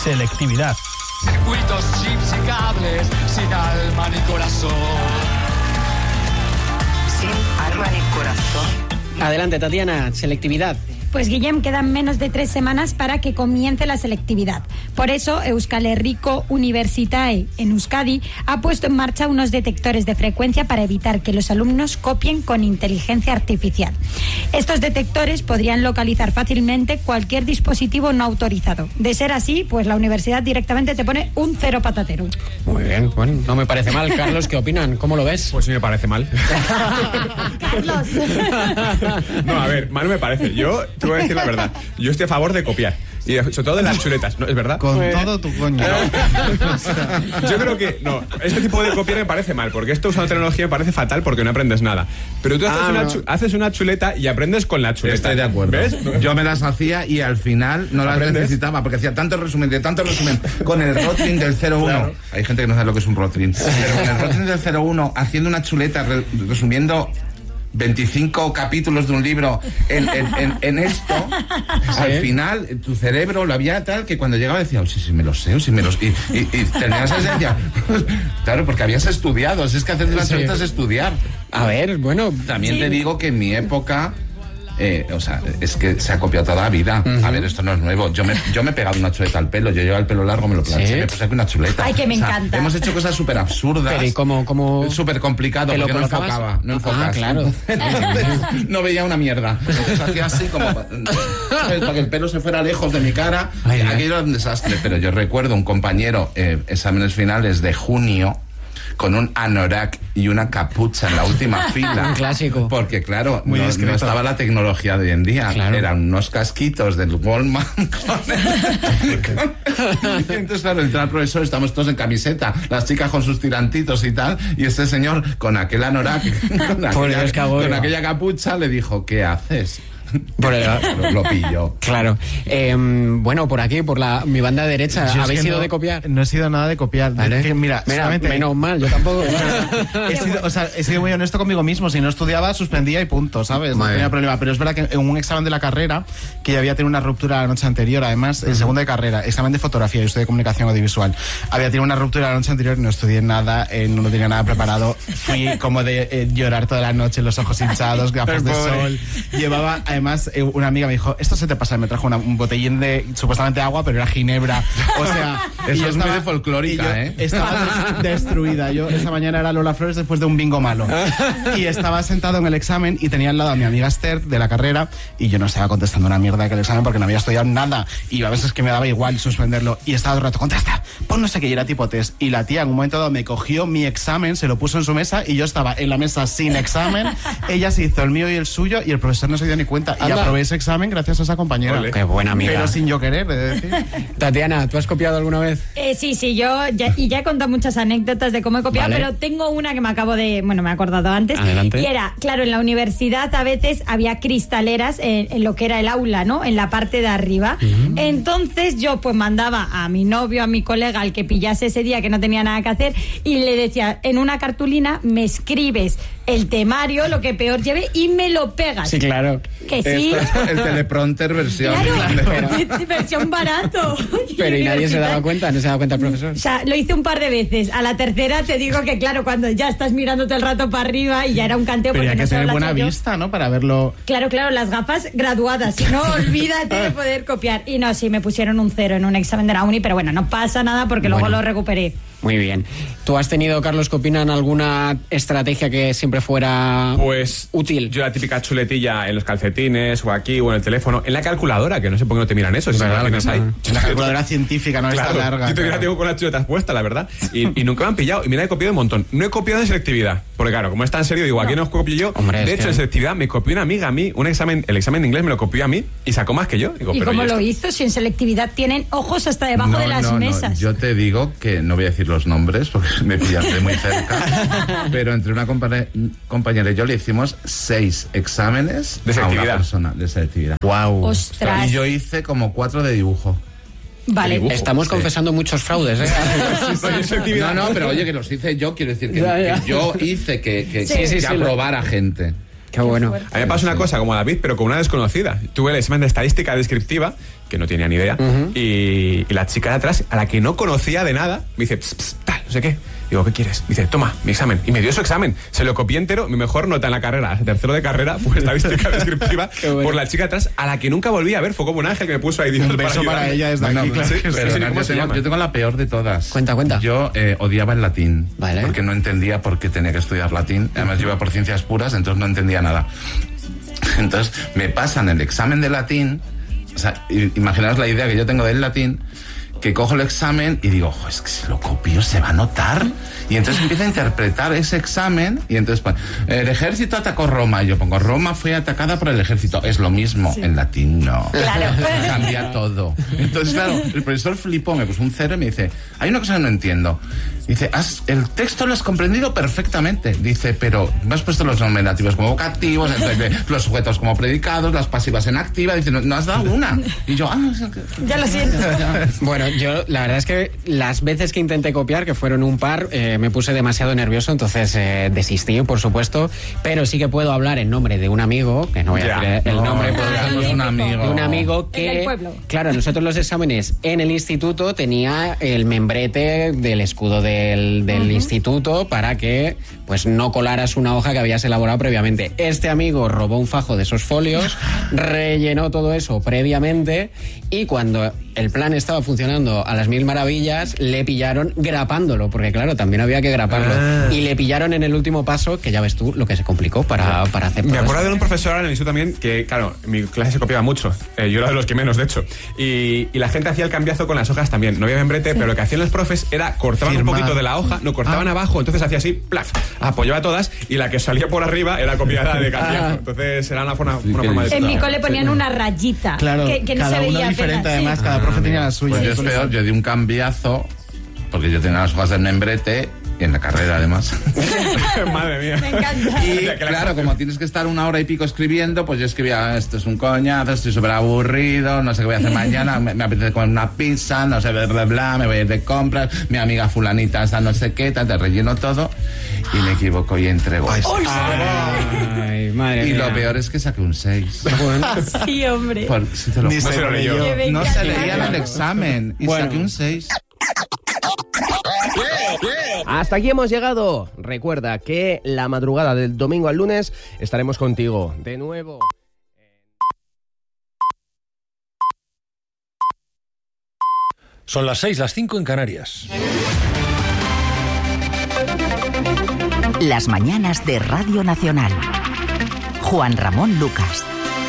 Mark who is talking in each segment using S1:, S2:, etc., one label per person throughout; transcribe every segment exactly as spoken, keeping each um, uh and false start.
S1: selectividad.
S2: Circuitos, chips y cables, sin alma ni corazón.
S3: Sin alma ni corazón.
S4: Adelante, Tatiana, selectividad.
S5: Pues Guillem, quedan menos de tres semanas para que comience la selectividad. Por eso, Euskal Herriko Unibertsitae en Euskadi ha puesto en marcha unos detectores de frecuencia para evitar que los alumnos copien con inteligencia artificial. Estos detectores podrían localizar fácilmente cualquier dispositivo no autorizado. De ser así, pues la universidad directamente te pone un cero patatero.
S4: Muy bien, bueno, no me parece mal. Carlos, ¿qué opinan? ¿Cómo lo ves?
S6: Pues sí me parece mal.
S5: Carlos.
S6: No, a ver, mal me parece. Yo te voy a decir la verdad. Yo estoy a favor de copiar. Y sobre todo de las chuletas, ¿no? ¿Es verdad?
S7: Con
S6: pues...
S7: todo tu coño.
S6: No. Yo creo que, no, este tipo de copiar me parece mal, porque esto usando tecnología me parece fatal porque no aprendes nada. Pero tú haces, ah, una,
S7: no.
S6: chu- haces una chuleta y aprendes con la chuleta.
S7: Estoy de acuerdo.
S6: ¿Ves?
S7: Yo me las hacía y al final no las ¿Aprendes? necesitaba, porque hacía tanto resumen, de tanto resumen, con el Rotring del cero uno. Claro. Hay gente que no sabe lo que es un Rotring. Pero con el Rotring del cero uno, haciendo una chuleta, re- resumiendo veinticinco capítulos de un libro en, en, en, en esto, ¿sí? Al final tu cerebro lo había tal que cuando llegaba decía, oh, sí, sí me lo sé, oh, sí me lo sé, y, y, y tenías esa esencia. Claro, porque habías estudiado, si es que hacer las chuletas es estudiar.
S4: A ver, bueno,
S7: también
S5: sí.
S7: te digo que en mi época Eh, o sea, es que se ha copiado toda la vida. Uh-huh. A ver, esto no es nuevo. Yo me, yo me he pegado una chuleta al pelo. Yo llevo el pelo largo, me lo planché, ¿sí? Me puse aquí una chuleta.
S5: Ay, que me
S7: o sea,
S5: encanta.
S7: Hemos hecho cosas súper absurdas.
S4: Pero ¿y cómo, cómo...
S7: Súper complicado, porque no enfocaba. No enfocaba.
S4: Ah, claro.
S7: No veía una mierda. Entonces hacía así como para que el pelo se fuera lejos de mi cara. Ay, aquello era un desastre. Pero yo recuerdo un compañero, eh, exámenes finales de junio, con un anorak y una capucha en la última fila.
S4: Un clásico.
S7: Porque, claro,
S1: Muy
S7: no,
S1: discreto.
S7: no estaba la tecnología de hoy en día.
S4: Claro.
S7: Eran unos casquitos del Walmart. Con el, con... Entonces, claro, entra el profesor, estamos todos en camiseta, las chicas con sus tirantitos y tal, y este señor con aquel anorak, con, aquella, con aquella capucha, le dijo, ¿qué haces?
S4: Por el...
S7: lo, lo pillo.
S4: Claro. Eh, bueno, por aquí, por la mi banda derecha,
S1: Yo
S4: ¿habéis
S1: es que
S4: sido
S1: no,
S4: de copiar?
S1: No he sido nada de copiar.
S4: ¿Vale?
S1: Es que, mira,
S4: mira
S1: solamente...
S4: menos mal, yo tampoco.
S1: he, sido, o sea, he sido muy honesto conmigo mismo. Si no estudiaba, suspendía y punto, ¿sabes? No tenía problema. Pero es verdad que en un examen de la carrera, que ya había tenido una ruptura la noche anterior, además, el uh-huh. segundo de carrera, examen de fotografía, yo estoy de comunicación audiovisual, había tenido una ruptura la noche anterior y no estudié nada, eh, no lo tenía nada preparado. Fui como de eh, llorar toda la noche, los ojos hinchados, gafas de sol. Llevaba, además, eh, una amiga me dijo, esto se te pasa, me trajo una, un botellín de supuestamente agua, pero era ginebra. O sea,
S7: eso es muy de folclórica,
S1: yo
S7: ¿eh?
S1: Estaba destruida. Yo esta mañana era Lola Flores después de un bingo malo. Y estaba sentado en el examen y tenía al lado a mi amiga Esther de la carrera y yo no estaba contestando una mierda de aquel examen porque no había estudiado nada y a veces que me daba igual suspenderlo y estaba todo el rato, contesta, pon no sé qué, y era tipo test. Y la tía en un momento dado me cogió mi examen, se lo puso en su mesa y yo estaba en la mesa sin examen. Ella se hizo el mío y el suyo y el profesor no se dio ni cuenta. Y
S4: Anda.
S1: aprobé ese examen gracias a esa compañera.
S4: Olé. Qué buena amiga.
S1: Pero sin yo querer, de decir.
S4: Tatiana, ¿tú has copiado alguna vez?
S5: Eh, sí, sí, yo ya, y ya he contado muchas anécdotas de cómo he copiado,
S4: Vale.
S5: pero tengo una que me acabo de, bueno, me he acordado antes.
S4: Adelante.
S5: Y era, claro, en la universidad a veces había cristaleras en, en lo que era el aula, ¿no? En la parte de arriba. Uh-huh. Entonces yo pues mandaba a mi novio, a mi colega, al que pillase ese día que no tenía nada que hacer, y le decía, en una cartulina me escribes el temario, lo que peor lleve, y me lo pegas.
S4: Sí, claro.
S5: Que sí.
S7: Esto es el teleprompter versión.
S5: Claro,
S4: pero,
S5: versión barato.
S4: Pero y nadie se daba cuenta, no se daba cuenta el profesor.
S5: O sea, lo hice un par de veces. A la tercera te digo que, claro, cuando ya estás mirándote el rato para arriba y ya era un canteo.
S1: Pero
S5: porque
S1: hay que
S5: no
S1: tener
S5: solo
S1: buena
S5: hacía yo.
S1: vista, ¿no? Para verlo.
S5: Claro, claro, las gafas graduadas. Si no, olvídate de poder copiar. Y no, sí, me pusieron un cero en un examen de la uni, pero bueno, no pasa nada porque
S4: bueno.
S5: luego lo recuperé.
S4: Muy bien. ¿Tú has tenido, Carlos, qué opinan, alguna estrategia que siempre fuera
S6: pues
S4: útil?
S6: Yo la típica chuletilla en los calcetines o aquí o en el teléfono, en la calculadora, que no sé por qué no te miran eso. Si
S1: Verdad,
S6: no lo tienes ahí.
S1: En la calculadora científica, no
S6: Claro,
S1: está larga.
S6: yo todavía la tengo con las chuletas puestas, la verdad. Y, y nunca me han pillado. Y mira, he copiado un montón. No he copiado en selectividad. Porque claro, como es tan serio, digo, aquí no os copio yo.
S4: Hombre,
S6: de
S4: es
S6: hecho,
S4: que...
S6: en selectividad me copió una amiga a mí, un examen, el examen de inglés me lo copió a mí y sacó más que yo. Digo,
S5: ¿Y
S6: pero
S5: cómo
S6: ¿y
S5: lo
S6: esto?
S5: hizo? Si en selectividad tienen ojos hasta debajo
S7: no,
S5: de las
S7: no,
S5: mesas.
S7: No. Yo te digo que no voy a decir los nombres porque me pillaste muy cerca, pero entre una compa- compañera y yo le hicimos seis exámenes
S6: de
S7: a una
S6: selectividad.
S7: persona de selectividad.
S4: Wow.
S5: Ostras.
S7: Y yo hice como cuatro de dibujo.
S5: Vale.
S6: Dibujo.
S4: Estamos
S7: Sí.
S4: confesando muchos fraudes, ¿eh?
S7: No, no, pero oye, que los hice yo, quiero decir que,
S4: Ya, ya.
S7: que yo hice que, que,
S5: Sí,
S7: que,
S4: sí,
S7: que
S4: sí,
S7: aprobara gente.
S4: Qué bueno.
S6: A mí me pasa una cosa como a David, pero con una desconocida. Tuve el examen de estadística descriptiva que no tenía ni idea, uh-huh. y, y la chica de atrás, a la que no conocía de nada, me dice, pss, pss, tal, no sé qué. Digo, ¿qué quieres? Me dice, toma, mi examen. Y me dio su examen. Se lo copié entero. Mi mejor nota en la carrera, tercero de carrera, fue estadística descriptiva bueno. por la chica atrás, a la que nunca volví a ver. Fue como un ángel que me puso ahí. Dios,
S1: un beso para, para ella desde bueno, aquí. Claro,
S7: sí, pero
S6: pero
S7: no, yo, tengo, yo tengo la peor de todas.
S4: Cuenta, cuenta.
S7: Yo eh, odiaba el latín.
S4: Vale.
S7: Porque no entendía por qué tenía que estudiar latín. Además, yo iba por ciencias puras, entonces no entendía nada. Entonces, me pasan el examen de latín. O sea, imaginaos la idea que yo tengo del latín, que cojo el examen y digo, es que si lo copio se va a notar. Y entonces empiezo a interpretar ese examen y entonces pues, el ejército atacó Roma. Y yo pongo, Roma fue atacada por el ejército. Es lo mismo. Sí. En latín no.
S5: Claro.
S7: Cambia todo. Entonces, claro, el profesor flipó, me puso un cero y me dice, hay una cosa que no entiendo. Dice, has, el texto lo has comprendido perfectamente. Dice, pero me has puesto los nominativos como vocativos, entonces, los sujetos como predicados, las pasivas en activa. Dice, no, no has dado una. Y yo, ah,
S5: ya lo siento.
S4: Bueno, yo la verdad es que las veces que intenté copiar, que fueron un par, eh, me puse demasiado nervioso, entonces eh, desistí, por supuesto, pero sí que puedo hablar en nombre de un amigo, que no voy a
S6: ya,
S4: decir el
S7: no,
S4: nombre,
S7: no, es un amigo.
S4: de un amigo que, claro, nosotros los exámenes en el instituto tenía el membrete del escudo del, del uh-huh. instituto para que pues no colaras una hoja que habías elaborado previamente. Este amigo robó un fajo de esos folios, rellenó todo eso previamente y cuando el plan estaba funcionando a las mil maravillas, le pillaron grapándolo, porque claro, también había que graparlo. Ah. Y le pillaron en el último paso, que ya ves tú lo que se complicó para, para hacer todo
S6: Me acuerdo
S4: eso.
S6: de un profesor en el instituto también, que claro, en mi clase se copiaba mucho. Eh, yo era de los que menos, de hecho. Y, y la gente hacía el cambiazo con las hojas también. No había membrete, sí. pero lo que hacían los profes era cortaban Firma. un poquito de la hoja, no cortaban ah. abajo, entonces hacía así, plaf, apoyaba todas, y la que salía por arriba era copiada de cambiazo. Ah. Entonces era una forma, una forma de...
S5: En mi cole ponían sí. una rayita,
S1: claro,
S5: que, que no
S1: cada
S5: se veía
S1: uno diferente,
S5: apenas,
S1: además,
S5: sí.
S1: cada profe tenía la suya.
S7: Pues yo es peor, yo di un cambiazo, porque yo tenía las hojas del membrete, y en la carrera además.
S6: Madre mía.
S5: Me encanta.
S7: Y claro, como tienes que estar una hora y pico escribiendo, pues yo escribía, esto es un coñazo, estoy súper aburrido, no sé qué voy a hacer mañana, me, me apetece comer una pizza, no sé, bla, bla, bla, me voy a ir de compras, mi amiga fulanita está no sé qué, tal, te relleno todo, y me equivoco y entrego. Ay,
S4: Ay, madre
S7: y
S4: mía.
S7: lo peor es que saqué un seis.
S4: Bueno.
S5: Sí, hombre.
S7: Por, si te lo,
S1: Ni
S7: no
S1: se
S7: se
S1: lo leyó.
S7: No se leía en el examen, y
S4: bueno.
S7: saqué un seis.
S8: Hasta aquí hemos llegado. Recuerda que la madrugada del domingo al lunes estaremos contigo de nuevo.
S9: Son las seis, las cinco en Canarias.
S10: Las mañanas de Radio Nacional. Juan Ramón Lucas.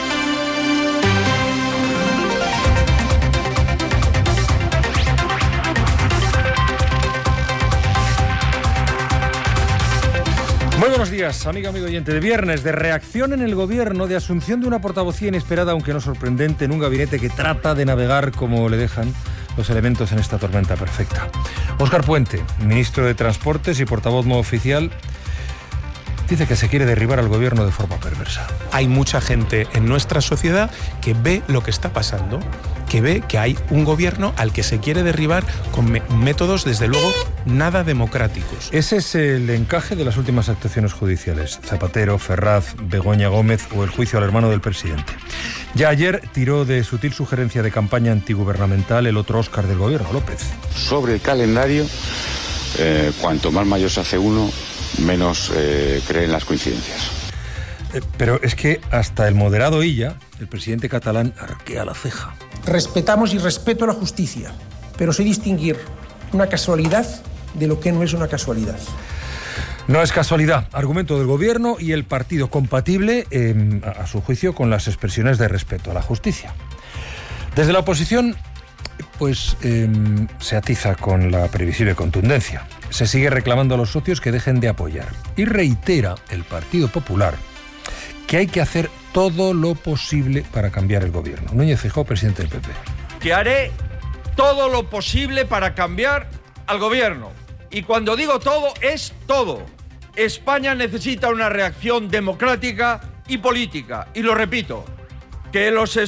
S9: Muy buenos días, amiga, amigo oyente. De viernes, de reacción en el gobierno, de asunción de una portavocía inesperada, aunque no sorprendente, en un gabinete que trata de navegar como le dejan los elementos en esta tormenta perfecta. Óscar Puente, ministro de Transportes y portavoz no oficial, dice que se quiere derribar al gobierno de forma perversa.
S11: Hay mucha gente en nuestra sociedad que ve lo que está pasando, que ve que hay un gobierno al que se quiere derribar con me- métodos, desde luego, nada democráticos.
S9: Ese es el encaje de las últimas actuaciones judiciales. Zapatero, Ferraz, Begoña Gómez o el juicio al hermano del presidente. Ya ayer tiró de sutil sugerencia de campaña antigubernamental el otro Óscar del gobierno, López.
S12: Sobre el calendario, eh, cuanto más mayor se hace uno, menos eh, creen las coincidencias.
S9: Eh, pero es que hasta el moderado Illa, el presidente catalán, arquea la ceja.
S13: Respetamos y respeto la justicia, pero sé distinguir una casualidad de lo que no es una casualidad.
S9: No es casualidad, argumento del gobierno y el partido compatible, eh, a su juicio, con las expresiones de respeto a la justicia. Desde la oposición, pues eh, se atiza con la previsible contundencia. Se sigue reclamando a los socios que dejen de apoyar. Y reitera el Partido Popular que hay que hacer todo lo posible para cambiar el gobierno. Núñez Feijóo, presidente del P P.
S14: Que haré todo lo posible para cambiar al gobierno. Y cuando digo todo, es todo. España necesita una reacción democrática y política. Y lo repito, que los